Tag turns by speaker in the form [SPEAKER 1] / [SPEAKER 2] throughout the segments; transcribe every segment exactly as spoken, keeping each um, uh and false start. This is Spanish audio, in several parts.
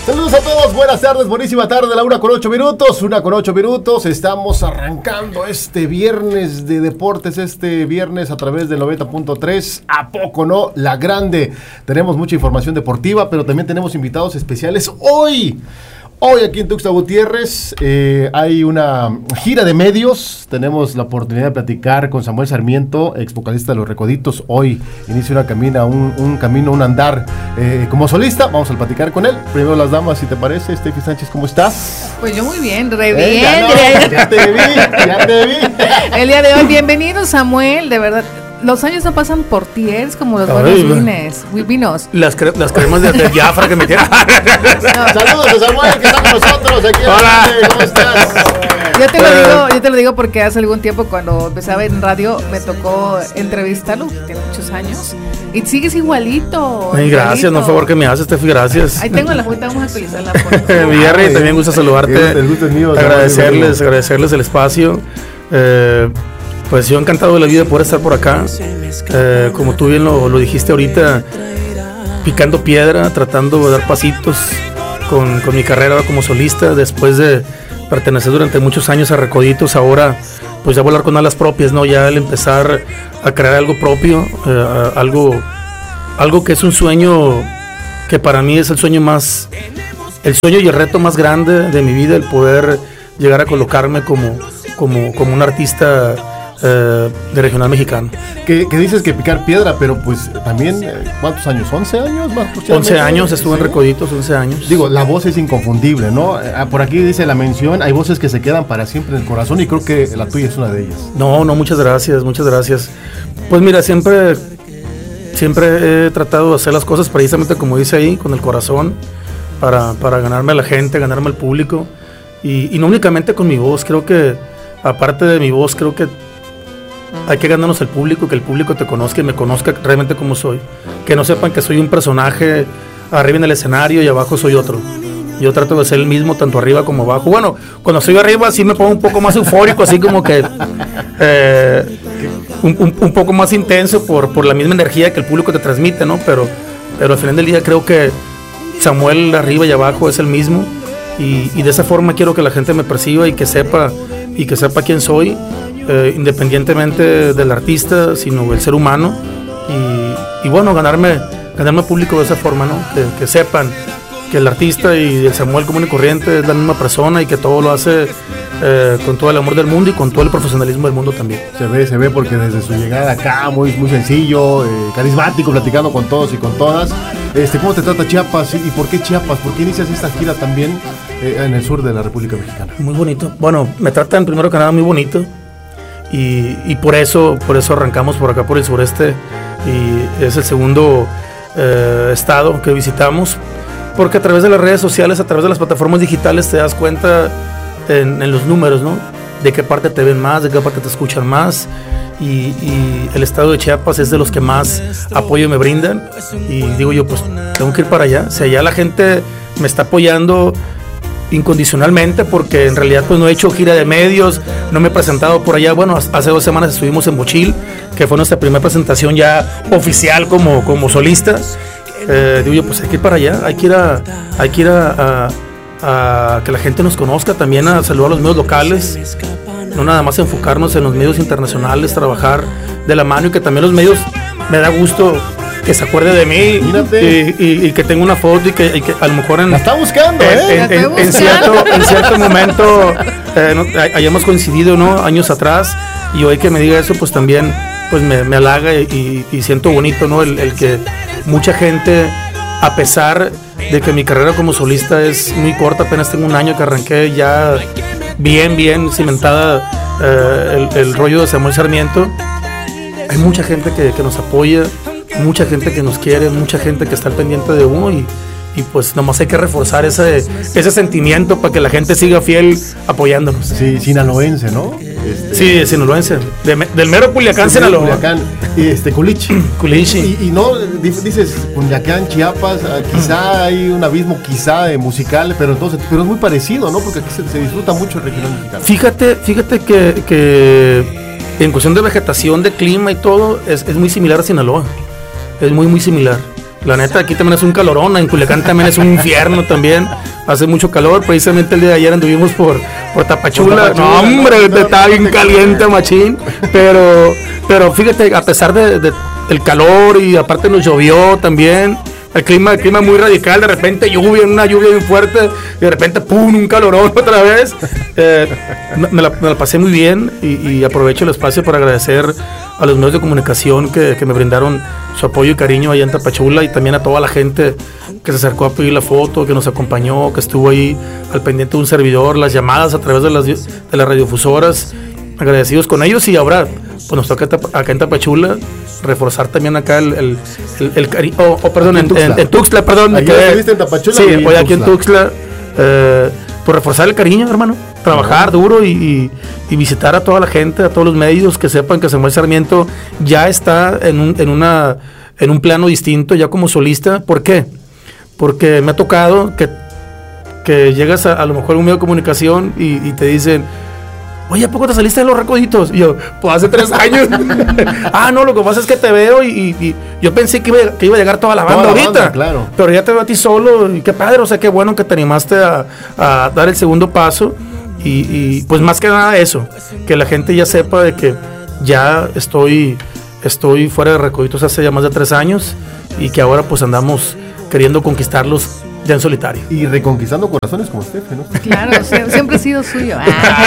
[SPEAKER 1] Saludos a todos, buenas tardes, buenísima tarde, la una con ocho minutos, una con ocho minutos, estamos arrancando este viernes de deportes, este viernes a través del noventa punto tres, ¿a poco no? La Grande, tenemos mucha información deportiva, pero también tenemos invitados especiales hoy. Hoy aquí en Tuxtla Gutiérrez eh, hay una gira de medios, tenemos la oportunidad de platicar con Samuel Sarmiento, ex vocalista de Los Recoditos. Hoy inicia una camina, un, un camino, un andar eh, como solista, vamos a platicar con él. Primero las damas, si te parece. Steffi Sánchez, ¿cómo estás?
[SPEAKER 2] Pues yo muy bien, re
[SPEAKER 1] Eh,
[SPEAKER 2] bien.
[SPEAKER 1] ya, no, ya te vi, ya te vi.
[SPEAKER 2] El día de hoy, bienvenido Samuel, de verdad. Los años no pasan por ti, eres como los buenos vines, vinos.
[SPEAKER 3] Las, cre- las cremas de, de Jafra que me tiran.
[SPEAKER 1] No. Saludos a Samuel que está con nosotros aquí.
[SPEAKER 3] Hola.
[SPEAKER 1] ¿Cómo estás?
[SPEAKER 2] Yo te lo digo, yo te lo digo porque hace algún tiempo cuando empezaba en radio me tocó entrevistarlo, tiene muchos años, y sigues igualito.
[SPEAKER 3] Ay, gracias,
[SPEAKER 2] igualito.
[SPEAKER 3] no favor que me haces, Tefi, gracias.
[SPEAKER 2] Ahí tengo la cuenta, vamos a actualizarla.
[SPEAKER 3] Mi Jerry, también gusta saludarte.
[SPEAKER 1] El gusto es mío.
[SPEAKER 3] Agradecerles, agradecerles el espacio. Eh, pues yo encantado de la vida de poder estar por acá. Eh, como tú bien lo, lo dijiste ahorita, picando piedra, tratando de dar pasitos con, con mi carrera como solista, después de pertenecer durante muchos años a Recoditos, ahora pues ya volar con alas propias, ¿no? Ya al empezar a crear algo propio, eh, algo, algo que es un sueño que para mí es el sueño más, el sueño y el reto más grande de mi vida, el poder llegar a colocarme como, como, como un artista eh, de regional mexicano.
[SPEAKER 1] Que, que dices que picar piedra, pero pues también, eh, ¿cuántos años? ¿once años más?
[SPEAKER 3] once años, estuve
[SPEAKER 1] ¿Sí?
[SPEAKER 3] en Recoditos, once años.
[SPEAKER 1] Digo, la voz es inconfundible, ¿no? Eh, por aquí dice la mención, hay voces que se quedan para siempre en el corazón y creo que la tuya es una de ellas.
[SPEAKER 3] No, no, muchas gracias, muchas gracias. Pues mira, siempre, siempre he tratado de hacer las cosas precisamente como dice ahí, con el corazón, para, para ganarme a la gente, ganarme al público. Y, y no únicamente con mi voz, creo que, aparte de mi voz, creo que hay que ganarnos al público, que el público te conozca y me conozca realmente como soy. Que no sepan que soy un personaje arriba en el escenario y abajo soy otro. Yo trato de ser el mismo tanto arriba como abajo. Bueno, cuando estoy arriba sí me pongo un poco más eufórico, así como que eh, un, un, un poco más intenso por, por la misma energía que el público te transmite, ¿no? Pero, pero al final del día creo que Samuel arriba y abajo es el mismo. Y, y de esa forma quiero que la gente me perciba y que sepa, y que sepa quién soy. Eh, independientemente del artista, sino el ser humano, y, y bueno, ganarme ganarme público de esa forma, ¿no? Que, que sepan que el artista y el Samuel común y corriente es la misma persona y que todo lo hace eh, con todo el amor del mundo y con todo el profesionalismo del mundo también.
[SPEAKER 1] Se ve, se ve porque desde su llegada acá, muy, muy sencillo, eh, carismático, platicando con todos y con todas. Este, ¿cómo te trata Chiapas y por qué Chiapas? ¿Por qué inicias esta gira también eh, en el sur de la República Mexicana?
[SPEAKER 3] Muy bonito. Bueno, me tratan primero que nada muy bonito. Y, y por eso por eso arrancamos por acá por el sureste y es el segundo eh, estado que visitamos, porque a través de las redes sociales, a través de las plataformas digitales te das cuenta en, en los números, ¿no? De qué parte te ven más, de qué parte te escuchan más, y, y el estado de Chiapas es de los que más apoyo me brindan, y digo yo, pues tengo que ir para allá. Si allá la gente me está apoyando incondicionalmente, porque en realidad pues no he hecho gira de medios, no me he presentado por allá. Bueno, hace dos semanas estuvimos en Mochil, que fue nuestra primera presentación ya oficial como, como solista. Eh, digo yo, pues hay que ir para allá, hay que ir a, hay que ir a, a, a que la gente nos conozca, también a saludar a los medios locales, no nada más enfocarnos en los medios internacionales, trabajar de la mano, y que también los medios, me da gusto que se acuerde de mí y, y, y que tenga una foto y que, y que a lo mejor en,
[SPEAKER 1] la está buscando, ¿eh?
[SPEAKER 3] en, en, en, cierto, en cierto momento eh, no, hayamos coincidido, ¿no? Años atrás, y hoy que me diga eso pues también pues me, me halaga y, y siento bonito, ¿no? El, el que mucha gente, a pesar de que mi carrera como solista es muy corta, apenas tengo un año que arranqué ya bien, bien cimentada eh, el, el rollo de Samuel Sarmiento, hay mucha gente que, que nos apoya, mucha gente que nos quiere, mucha gente que está al pendiente de uno, y, y pues nomás hay que reforzar ese, ese sentimiento para que la gente siga fiel apoyándonos.
[SPEAKER 1] Sí, sinaloense, ¿no? Este,
[SPEAKER 3] sí, sinaloense, de, del mero Culiacán, Sinaloa.
[SPEAKER 1] Culiacán, este, Culichi.
[SPEAKER 3] Culichi.
[SPEAKER 1] Y, y no, dices, Culiacán, Chiapas, quizá hay un abismo quizá de musical, pero entonces, pero es muy parecido, ¿no? Porque aquí se, se disfruta mucho el regional mexicano.
[SPEAKER 3] Fíjate, fíjate que, que en cuestión de vegetación, de clima y todo, es, es muy similar a Sinaloa. Es muy, muy similar. La neta, aquí también es un calorón, en Culiacán también es un infierno también, hace mucho calor, precisamente el día de ayer anduvimos por, por Tapachula,
[SPEAKER 1] Por Tapachula,
[SPEAKER 3] no hombre,
[SPEAKER 1] no, no,
[SPEAKER 3] estaba
[SPEAKER 1] no,
[SPEAKER 3] bien
[SPEAKER 1] no,
[SPEAKER 3] caliente
[SPEAKER 1] no.
[SPEAKER 3] machín, pero, pero fíjate, a pesar de, de el calor y aparte nos llovió también, el clima, el clima muy radical, de repente lluvia, una lluvia bien fuerte, y de repente pum, un calorón otra vez. Eh, me, la, me la pasé muy bien y, y aprovecho el espacio para agradecer a los medios de comunicación que, que me brindaron su apoyo y cariño allá en Tapachula, y también a toda la gente que se acercó a pedir la foto, que nos acompañó, que estuvo ahí al pendiente de un servidor, las llamadas a través de las, de las radiodifusoras, agradecidos con ellos. Y ahora pues nos toca acá en Tapachula reforzar también acá el, el, el, el cari- oh, oh, perdón, en, en, en Tuxtla, perdón.
[SPEAKER 1] Ayer
[SPEAKER 3] que,
[SPEAKER 1] estuviste en Tapachula.
[SPEAKER 3] sí,
[SPEAKER 1] y en
[SPEAKER 3] hoy aquí en
[SPEAKER 1] Tuxtla.
[SPEAKER 3] Tuxtla, eh, pues reforzar el cariño, hermano, trabajar duro y, y, y visitar a toda la gente, a todos los medios, que sepan que Samuel Sarmiento ya está en un, en una, en un plano distinto, ya como solista. ¿Por qué? Porque me ha tocado que, que llegas a, a lo mejor a un medio de comunicación y, y te dicen: oye, ¿a poco te saliste de Los Recoditos? Y yo, pues hace tres años. Ah, no, lo que pasa es que te veo y, y, y yo pensé que iba, que iba a llegar toda la banda
[SPEAKER 1] Toda la
[SPEAKER 3] ahorita.
[SPEAKER 1] banda, claro.
[SPEAKER 3] Pero ya te veo a ti solo y qué padre, o sea, qué bueno que te animaste a, a dar el segundo paso. Y, y pues más que nada eso, que la gente ya sepa de que ya estoy, estoy fuera de Recoditos hace ya más de tres años y que ahora pues andamos queriendo conquistarlos ya en solitario.
[SPEAKER 1] Y reconquistando corazones como Estefe, ¿no?
[SPEAKER 2] Claro, sie- siempre ha sido suyo.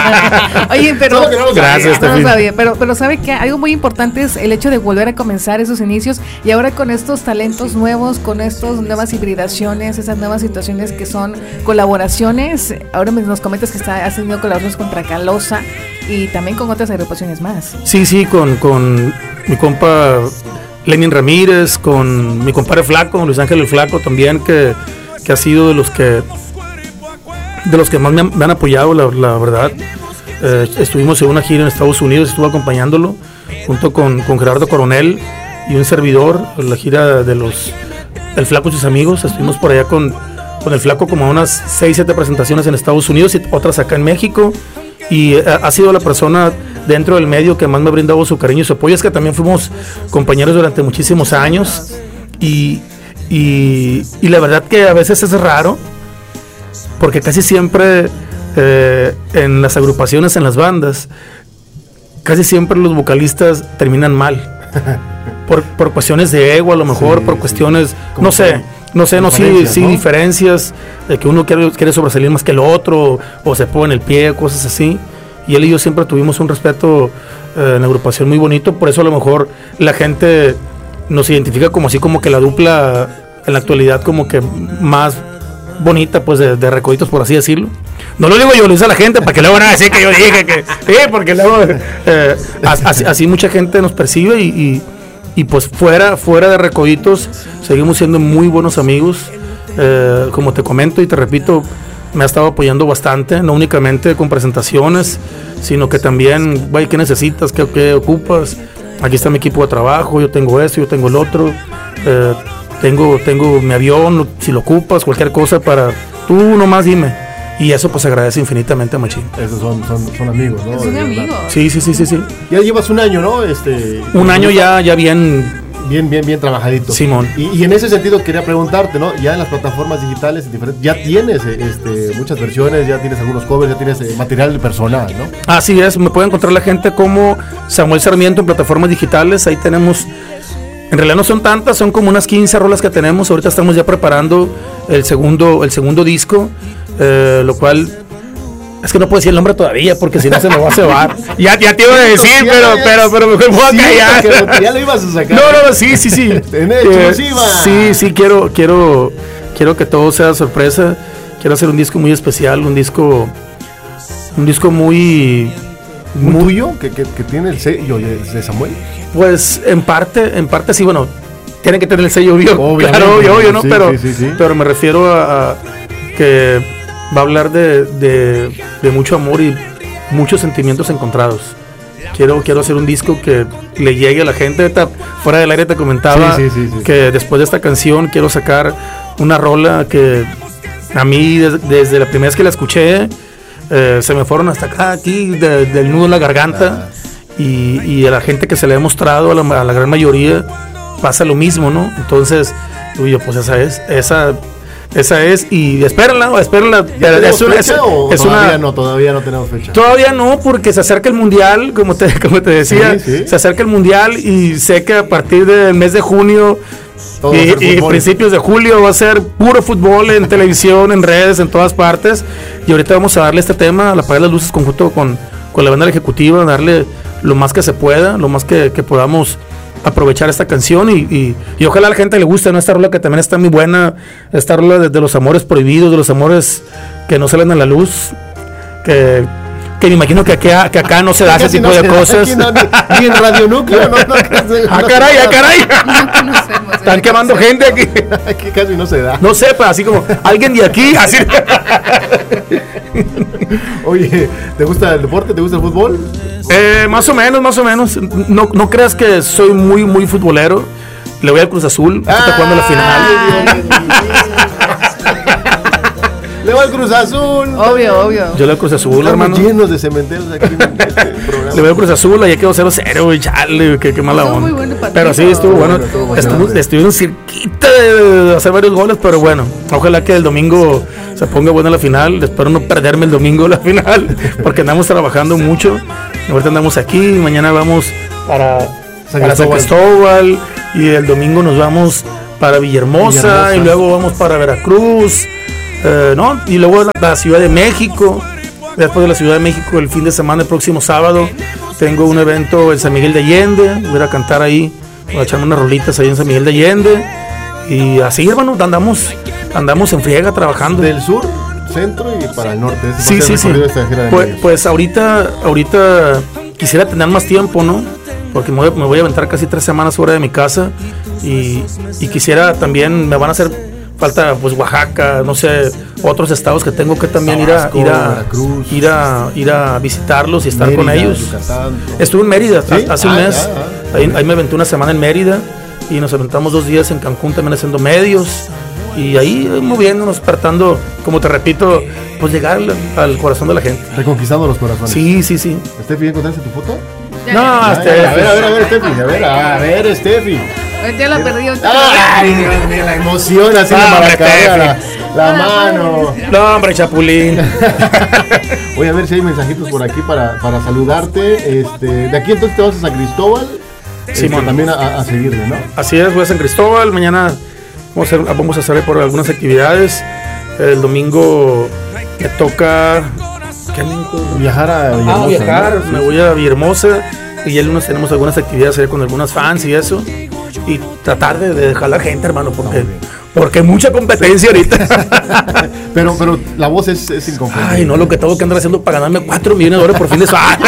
[SPEAKER 2] Ah. Oye, pero
[SPEAKER 1] Solo que no lo sabía.
[SPEAKER 3] Gracias,
[SPEAKER 2] no
[SPEAKER 3] Estefi.
[SPEAKER 2] lo sabía, pero, pero sabe que algo muy importante es el hecho de volver a comenzar esos inicios, y ahora con estos talentos nuevos, con estas nuevas hibridaciones, esas nuevas situaciones que son colaboraciones. Ahora me- nos comentas que está, has tenido colaboraciones con Tracalosa y también con otras agrupaciones más.
[SPEAKER 3] Sí, sí, con, con mi compa Lenin Ramírez, con mi compadre Flaco, Luis Ángel el Flaco también, que, que ha sido de los que de los que más me han, me han apoyado, la, la verdad. Eh, estuvimos en una gira en Estados Unidos, estuve acompañándolo junto con, con Gerardo Coronel y un servidor, en la gira de los El Flaco y sus amigos. Estuvimos por allá con, con el Flaco como unas seis, siete presentaciones en Estados Unidos y otras acá en México. Y eh, ha sido la persona dentro del medio que más me ha brindado su cariño y su apoyo. Es que también fuimos compañeros durante muchísimos años y, y, y la verdad que a veces es raro porque casi siempre eh, en las agrupaciones, en las bandas, casi siempre los vocalistas terminan mal por, por cuestiones de ego, a lo mejor,
[SPEAKER 1] Sí,
[SPEAKER 3] por
[SPEAKER 1] sí.
[SPEAKER 3] cuestiones,
[SPEAKER 1] Como
[SPEAKER 3] no sé, no sé, no, sí,
[SPEAKER 1] diferencias,
[SPEAKER 3] sí,
[SPEAKER 1] ¿no?
[SPEAKER 3] diferencias, de que uno quiere, quiere sobresalir más que el otro, o, o se pone el pie, cosas así. Y él y yo siempre tuvimos un respeto eh, en la agrupación muy bonito, por eso a lo mejor la gente nos identifica como así, como que la dupla en la actualidad como que más bonita, pues, de, de Recoditos, por así decirlo. No lo digo yo, lo dice la gente, para que luego van a decir que yo dije que... Sí, porque luego... eh, así, así mucha gente nos percibe y, y, y pues fuera, fuera de Recoditos seguimos siendo muy buenos amigos. Eh, como te comento y te repito, me ha estado apoyando bastante, no únicamente con presentaciones, sino que también, güey, ¿qué necesitas? ¿Qué, qué ocupas? Aquí está mi equipo de trabajo, yo tengo esto, yo tengo el otro. Eh, tengo, tengo mi avión, si lo ocupas, cualquier cosa para... Tú nomás dime. Y eso pues agradece infinitamente a Machín.
[SPEAKER 1] Esos son, son, son amigos, ¿no?
[SPEAKER 2] Son
[SPEAKER 1] De verdad.
[SPEAKER 2] amigos.
[SPEAKER 3] Sí, sí, sí, sí, sí.
[SPEAKER 1] Ya llevas un año, ¿no? Este,
[SPEAKER 3] Un año ya, ya bien,
[SPEAKER 1] Bien, bien, bien trabajadito.
[SPEAKER 3] Simón.
[SPEAKER 1] Y, y en ese sentido quería preguntarte, ¿no? Ya en las plataformas digitales, en diferentes, ya tienes eh, este, muchas versiones, ya tienes algunos covers, ya tienes eh, material personal, ¿no?
[SPEAKER 3] Así es, me puede encontrar la gente como Samuel Sarmiento en plataformas digitales. Ahí tenemos, en realidad no son tantas, son como unas quince rolas que tenemos. Ahorita estamos ya preparando el segundo, el segundo disco, eh, lo cual es que no puedo decir el nombre todavía porque si no se me va a cebar. ya, ya te iba a decir,
[SPEAKER 1] Ya,
[SPEAKER 3] pero,
[SPEAKER 1] ya,
[SPEAKER 3] pero, pero mejor me voy a
[SPEAKER 1] sí,
[SPEAKER 3] callar.
[SPEAKER 1] porque ya lo ibas a sacar.
[SPEAKER 3] No, no, sí, sí, sí.
[SPEAKER 1] En
[SPEAKER 3] Eh,
[SPEAKER 1] exclusiva.
[SPEAKER 3] sí, sí, quiero, quiero, quiero que todo sea sorpresa. Quiero hacer un disco muy especial, un disco, un disco muy,
[SPEAKER 1] ¿Muy tuyo? ¿Que, que, que tiene el sello de de Samuel?
[SPEAKER 3] pues en parte, en parte sí, bueno, tienen que tener el sello obvio,
[SPEAKER 1] Obviamente,
[SPEAKER 3] claro, obvio, obvio, ¿no?
[SPEAKER 1] sí,
[SPEAKER 3] pero,
[SPEAKER 1] sí, sí, sí.
[SPEAKER 3] pero me refiero a, a que va a hablar de, de, de mucho amor y muchos sentimientos encontrados. Quiero, quiero hacer un disco que le llegue a la gente. Ahorita, fuera del aire te comentaba
[SPEAKER 1] Sí, sí, sí, sí.
[SPEAKER 3] que después de esta canción quiero sacar una rola que a mí des- desde la primera vez que la escuché eh, se me fueron hasta acá, aquí, de- del nudo en la garganta. Y, y a la gente que se le ha mostrado, a la, a la gran mayoría, pasa lo mismo, ¿no? Entonces Y yo, pues esa es, esa, esa es, y espérenla, espérenla.
[SPEAKER 1] ¿Ya tenemos
[SPEAKER 3] es una,
[SPEAKER 1] fecha
[SPEAKER 3] es,
[SPEAKER 1] o
[SPEAKER 3] es
[SPEAKER 1] todavía
[SPEAKER 3] una,
[SPEAKER 1] no, todavía no tenemos fecha?
[SPEAKER 3] Todavía no, porque se acerca el mundial, como te, como te decía,
[SPEAKER 1] Sí, sí.
[SPEAKER 3] se acerca el mundial y sé que a partir del mes de junio
[SPEAKER 1] Todo va a ser
[SPEAKER 3] y, y
[SPEAKER 1] fútbol.
[SPEAKER 3] principios de julio va a ser puro fútbol en televisión, en redes, en todas partes. Y ahorita vamos a darle este tema, al apagar las luces conjunto con, con la banda de la ejecutiva, darle lo más que se pueda, lo más que, que podamos aprovechar esta canción y, y, y ojalá a la gente le guste, ¿no? Esta rola que también está muy buena, esta rola de, de los amores prohibidos, de los amores que no salen a la luz, que, que me imagino que, aquí, que acá no se da ese
[SPEAKER 1] Casi
[SPEAKER 3] tipo
[SPEAKER 1] no
[SPEAKER 3] de
[SPEAKER 1] se da,
[SPEAKER 3] cosas.
[SPEAKER 1] aquí no, ni, ni en Radio Núcleo, no, no,
[SPEAKER 3] ¡Ah,
[SPEAKER 1] no
[SPEAKER 3] caray,
[SPEAKER 1] se
[SPEAKER 3] ah,
[SPEAKER 1] da.
[SPEAKER 3] caray!
[SPEAKER 2] No conocemos.
[SPEAKER 3] Están quemando gente aquí.
[SPEAKER 1] Aquí casi no se da.
[SPEAKER 3] No sepa, así como alguien de aquí, así.
[SPEAKER 1] Oye, ¿te gusta el deporte? ¿Te gusta el fútbol?
[SPEAKER 3] Eh, más o menos, más o menos. No, no creas que soy muy, muy futbolero. Le voy al Cruz Azul. Está jugando la final.
[SPEAKER 1] Ay, Dios mío. Le voy al Cruz Azul.
[SPEAKER 2] Obvio, obvio.
[SPEAKER 3] Yo le voy al Cruz Azul,
[SPEAKER 1] Estamos
[SPEAKER 3] hermano.
[SPEAKER 1] llenos de cementerios aquí en este programa.
[SPEAKER 3] Le voy al Cruz Azul, allá quedó cero cero, güey, chale, qué, qué mala
[SPEAKER 2] Estuvo
[SPEAKER 3] onda.
[SPEAKER 2] muy bueno el partido.
[SPEAKER 3] Pero sí, estuvo bueno.
[SPEAKER 1] Estuvo bueno.
[SPEAKER 3] Estuvo, estuvieron cerquita de hacer varios goles, pero bueno, ojalá que el domingo se ponga buena la final. Espero no perderme el domingo la final, porque andamos trabajando mucho. Ahorita andamos aquí, mañana vamos para
[SPEAKER 1] San
[SPEAKER 3] para San
[SPEAKER 1] Cristóbal.
[SPEAKER 3] Cristóbal y el domingo nos vamos para Villahermosa,
[SPEAKER 1] Villahermosa.
[SPEAKER 3] y luego vamos para Veracruz. Eh, no, y luego la, la Ciudad de México. Después de la Ciudad de México, el fin de semana, el próximo sábado, tengo un evento en San Miguel de Allende. Voy a ir a cantar ahí, voy a echarme unas rolitas ahí en San Miguel de Allende. Y así, hermano, andamos, andamos en friega trabajando.
[SPEAKER 1] Del sur, centro y para el norte. Ese
[SPEAKER 3] Sí,
[SPEAKER 1] va a ser
[SPEAKER 3] sí,
[SPEAKER 1] el
[SPEAKER 3] sí.
[SPEAKER 1] recorrido de esta gira de
[SPEAKER 3] Pues,
[SPEAKER 1] medios.
[SPEAKER 3] pues ahorita, ahorita quisiera tener más tiempo, ¿no? Porque me voy, me voy a aventar casi tres semanas fuera de mi casa y, y quisiera también, me van a hacer falta pues Oaxaca, no sé, otros estados que tengo que también ir a,
[SPEAKER 1] Tabasco,
[SPEAKER 3] ir a,
[SPEAKER 1] Veracruz.
[SPEAKER 3] ir a, ir a visitarlos y estar
[SPEAKER 1] Mérida,
[SPEAKER 3] con ellos.
[SPEAKER 1] Yucatán.
[SPEAKER 3] Estuve en Mérida
[SPEAKER 1] ¿Sí?
[SPEAKER 3] hace un
[SPEAKER 1] Ah,
[SPEAKER 3] mes,
[SPEAKER 1] ya, ya.
[SPEAKER 3] Ahí, ahí me aventé una semana en Mérida y nos aventamos dos días en Cancún también haciendo medios y ahí eh, moviéndonos, tratando, como te repito, pues llegar al, al corazón de la gente.
[SPEAKER 1] Reconquistando los corazones.
[SPEAKER 3] Sí, sí, sí.
[SPEAKER 1] Steffi, ¿encontraste tu foto?
[SPEAKER 3] No,
[SPEAKER 1] Ay,
[SPEAKER 3] este,
[SPEAKER 1] a ver, a ver, a ver, Steffi. A ver, a ver, Steffi.
[SPEAKER 2] Ya la perdí.
[SPEAKER 1] Ay, Dios mío, la emoción así de
[SPEAKER 3] Ah,
[SPEAKER 1] Maracaibo, la,
[SPEAKER 3] Steffi.
[SPEAKER 1] la mano.
[SPEAKER 3] No, hombre, Chapulín.
[SPEAKER 1] Voy a ver si hay mensajitos por aquí para, para saludarte. Este, de aquí entonces te vas a San Cristóbal. Este,
[SPEAKER 3] Simón.
[SPEAKER 1] también a, a seguirle, ¿no?
[SPEAKER 3] Así es, voy a San Cristóbal. Mañana vamos a hacer, vamos a hacer por algunas actividades. El domingo me toca. ¿Qué me toca?
[SPEAKER 1] Viajar a
[SPEAKER 3] Ah,
[SPEAKER 1] Villahermosa,
[SPEAKER 3] viajar,
[SPEAKER 1] ¿no?
[SPEAKER 3] me voy a Villahermosa y el lunes tenemos algunas actividades allá con algunas fans y eso. Y tratar de, de jalar gente, hermano, porque, porque hay mucha competencia ahorita.
[SPEAKER 1] pero, pero la voz es, es inconfundible.
[SPEAKER 3] Ay, no, lo que tengo que andar haciendo para ganarme cuatro millones de dólares por fin de semana.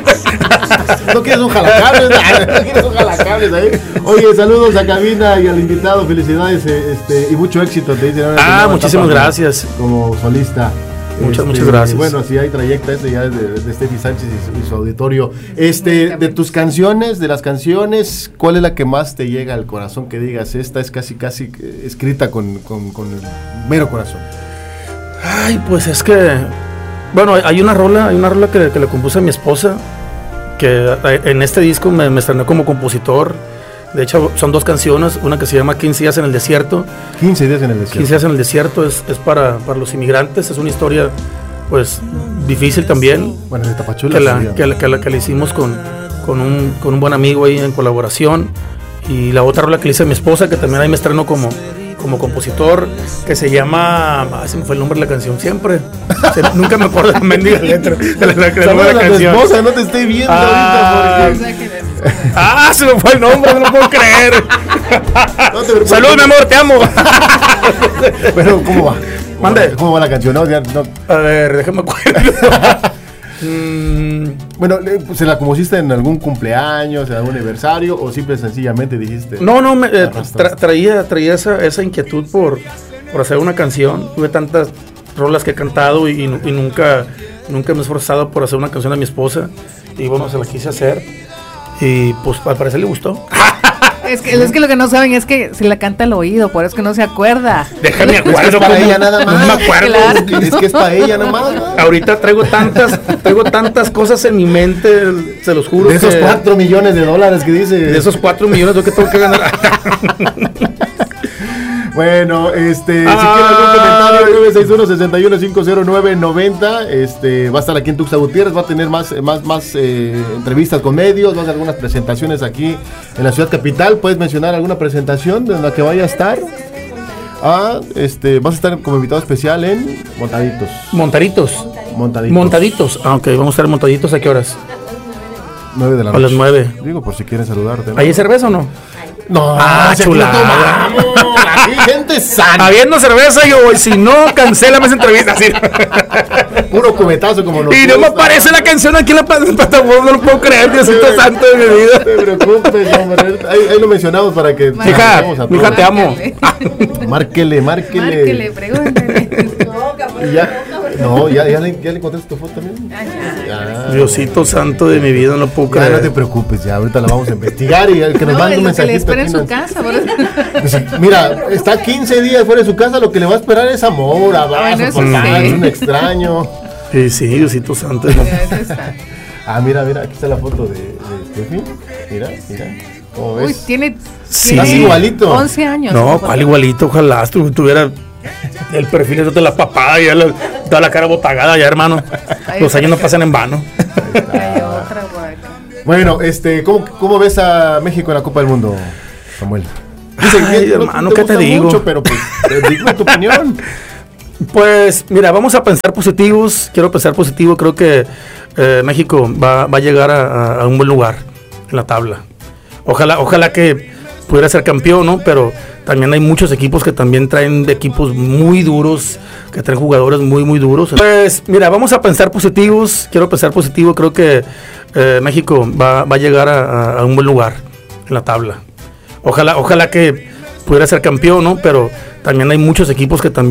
[SPEAKER 1] No quieres un jalacables, no quieres un jalacables ahí. Oye, saludos a cabina y al invitado, felicidades eh, este, y mucho éxito. Te dicen ahora en tu
[SPEAKER 3] Ah,
[SPEAKER 1] nueva
[SPEAKER 3] muchísimas
[SPEAKER 1] etapa
[SPEAKER 3] gracias.
[SPEAKER 1] Como solista.
[SPEAKER 3] Muchas, muchas gracias.
[SPEAKER 1] Bueno, si hay trayecta, este ya es de, de Steffi Sánchez y su, y su auditorio. Este, de tus canciones, de las canciones, ¿cuál es la que más te llega al corazón? Que digas, esta es casi, casi eh, escrita con, con, con el mero corazón.
[SPEAKER 3] Ay, pues es que, bueno, hay una rola, hay una rola que, que le compuse a mi esposa, que en este disco me, me estrené como compositor. De hecho, son dos canciones, una que se llama quince días en el desierto.
[SPEAKER 1] quince días en el desierto.
[SPEAKER 3] quince días en el desierto es, es para, para los inmigrantes, es una historia, pues, difícil también,
[SPEAKER 1] Bueno, de Tapachula.
[SPEAKER 3] que la,
[SPEAKER 1] sería.
[SPEAKER 3] que la, que la, que la hicimos con, con, un, con un buen amigo ahí en colaboración. Y la otra rola que le hice a mi esposa, que también ahí me estrenó como, como compositor, que se llama, ah, se me fue el nombre de la canción siempre. Se, nunca me acuerdo de la mendiga letra de la, de la, de la,
[SPEAKER 1] Saludos
[SPEAKER 3] de la
[SPEAKER 1] a tu
[SPEAKER 3] canción.
[SPEAKER 1] esposa, no te estoy viendo
[SPEAKER 3] Ah,
[SPEAKER 1] ahorita porque...
[SPEAKER 3] Ah, se me fue el nombre, no lo puedo creer.
[SPEAKER 1] No te preocupes.
[SPEAKER 3] Salud, mi amor, te amo.
[SPEAKER 1] Bueno, ¿cómo va?
[SPEAKER 3] Mande.
[SPEAKER 1] ¿Cómo va la canción? No, ya, no.
[SPEAKER 3] A ver, déjame acuerdo. Mm,
[SPEAKER 1] Bueno, le- ¿se la compusiste en algún cumpleaños, en algún aniversario o simple y sencillamente dijiste?
[SPEAKER 3] no, no, me, eh,
[SPEAKER 1] Arrastraste.
[SPEAKER 3] tra- traía, traía esa, esa inquietud por, por hacer una canción. Tuve tantas rolas que he cantado y, y nu- y nunca, nunca me he esforzado por hacer una canción a mi esposa. Y bueno, se la quise hacer. Y pues al parecer le gustó.
[SPEAKER 2] Es que, es que lo que no saben es que se la canta al oído, por eso es que no se acuerda.
[SPEAKER 3] Déjame
[SPEAKER 1] Es que
[SPEAKER 3] acuerdo.
[SPEAKER 1] es para
[SPEAKER 3] ¿cómo?
[SPEAKER 1] ella nada más.
[SPEAKER 3] No me acuerdo.
[SPEAKER 2] Claro.
[SPEAKER 1] Es que es para ella nada más, ¿no?
[SPEAKER 3] Ahorita traigo tantas, traigo tantas cosas en mi mente, se los juro.
[SPEAKER 1] De esos
[SPEAKER 3] que-
[SPEAKER 1] cuatro millones de dólares que dice.
[SPEAKER 3] de esos cuatro millones yo que tengo que ganar.
[SPEAKER 1] Bueno, este,
[SPEAKER 3] Ay.
[SPEAKER 1] si quieren algún comentario, nueve seis uno, seis uno cinco cero nueve nueve cero, este, va a estar aquí en Tuxtla Gutiérrez, va a tener más, más, más eh, entrevistas con medios, va a hacer algunas presentaciones aquí en la ciudad capital. ¿Puedes mencionar alguna presentación de la que vaya a estar? Ah, este, vas a estar como invitado especial en Montaditos.
[SPEAKER 3] Montaditos.
[SPEAKER 1] Montaditos.
[SPEAKER 3] Montaditos. Ah, ok, vamos a estar montaditos. ¿A qué horas?
[SPEAKER 1] nueve de la
[SPEAKER 3] A
[SPEAKER 1] noche.
[SPEAKER 3] las nueve.
[SPEAKER 1] Digo, por si quieren saludarte, ¿no?
[SPEAKER 3] ¿Hay cerveza o no?
[SPEAKER 1] No,
[SPEAKER 3] Ah,
[SPEAKER 1] si aquí
[SPEAKER 3] chulada.
[SPEAKER 1] no tomamos. Aquí gente sana.
[SPEAKER 3] Habiendo cerveza, yo voy. Si no, cancélame esa entrevista. Así.
[SPEAKER 1] Puro cubetazo como nos
[SPEAKER 3] Y no me
[SPEAKER 1] gusta.
[SPEAKER 3] aparece la canción aquí en la plataforma. No lo puedo creer, Diosito santo de mi
[SPEAKER 1] No
[SPEAKER 3] vida.
[SPEAKER 1] te preocupes, hombre. Ahí, ahí lo mencionamos para que.
[SPEAKER 3] Mija,
[SPEAKER 1] vamos a
[SPEAKER 3] mija,
[SPEAKER 1] todos.
[SPEAKER 3] te amo.
[SPEAKER 1] Márquele, márquele.
[SPEAKER 2] Márquele, pregúntele.
[SPEAKER 1] Y ya, no, ya, ya, le, ya le encontraste tu foto también. Ya,
[SPEAKER 3] Diosito santo de mi vida, no puedo
[SPEAKER 1] ya, no te
[SPEAKER 3] creer.
[SPEAKER 1] preocupes, ya ahorita la vamos a investigar y que nos
[SPEAKER 2] No,
[SPEAKER 1] mande
[SPEAKER 2] es
[SPEAKER 1] un
[SPEAKER 2] lo que le
[SPEAKER 1] mensajito.
[SPEAKER 2] espera en
[SPEAKER 1] aquí
[SPEAKER 2] su
[SPEAKER 1] nos-
[SPEAKER 2] casa. por eso-
[SPEAKER 1] Dice, mira, está quince días fuera de su casa, lo que le va a esperar es amor, abrazo,
[SPEAKER 2] Bueno, eso
[SPEAKER 1] papá,
[SPEAKER 2] sí.
[SPEAKER 1] es un extraño.
[SPEAKER 3] Sí, sí, Diosito santo.
[SPEAKER 2] Ya, eso está.
[SPEAKER 1] Ah, mira, mira, aquí está la foto de, de Steffi. Mira, mira. ¿Cómo
[SPEAKER 2] Uy,
[SPEAKER 1] ves?
[SPEAKER 2] tiene,
[SPEAKER 3] Sí.
[SPEAKER 2] tiene
[SPEAKER 1] Estás igualito.
[SPEAKER 2] once años.
[SPEAKER 3] No, cuál igualito, ojalá tu- tuviera el perfil de la papada, ya la, toda la cara botagada, ya hermano. Los años no pasan en vano.
[SPEAKER 2] Hay otra por acá.
[SPEAKER 1] Bueno, este, ¿cómo, ¿cómo ves a México en la Copa del Mundo, Samuel? Dice
[SPEAKER 3] Ay,
[SPEAKER 1] que no-
[SPEAKER 3] hermano,
[SPEAKER 1] no
[SPEAKER 3] ¿qué te
[SPEAKER 1] gusta
[SPEAKER 3] digo?
[SPEAKER 1] mucho, pero pues, eh, dime tu opinión.
[SPEAKER 3] Pues mira, vamos a pensar positivos. Quiero pensar positivo. Creo que eh, México va, va a llegar a, a- a un buen lugar en la tabla. Ojalá, ojalá que pudiera ser campeón, ¿no? Pero también hay muchos equipos que también traen de equipos muy duros, que traen jugadores muy, muy duros. Pues mira, vamos a pensar positivos. Quiero pensar positivo. Creo que eh, México va, va a llegar a, a- a un buen lugar en la tabla. Ojalá, ojalá que pudiera ser campeón, ¿no? Pero también hay muchos equipos que también